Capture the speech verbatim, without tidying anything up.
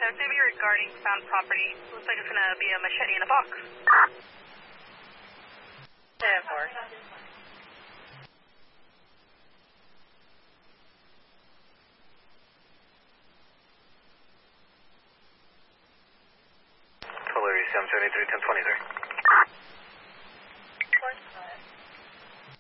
seven three regarding found property. Looks like it's going to be a machete in a box. ten four. Tulare seven seventy-three, ten twenty-three.